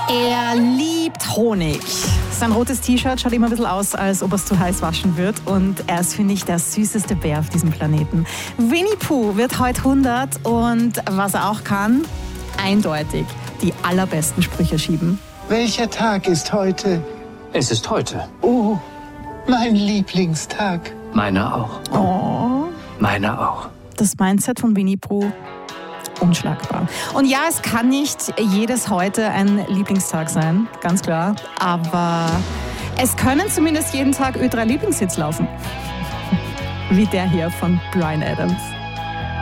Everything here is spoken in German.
Er liebt Honig. Sein rotes T-Shirt schaut immer ein bisschen aus, als ob er es zu heiß waschen wird. Und er ist, finde ich, der süßeste Bär auf diesem Planeten. Winnie Pooh wird heute 100 und was er auch kann, eindeutig die allerbesten Sprüche schieben. Welcher Tag ist heute? Es ist heute. Oh, mein Lieblingstag. Meiner auch. Oh. Meiner auch. Das Mindset von Winnie Pooh, unschlagbar. Und ja, es kann nicht jedes heute ein Lieblingstag sein, ganz klar. Aber es können zumindest jeden Tag Ö3 Lieblingshits laufen. Wie der hier von Bryan Adams.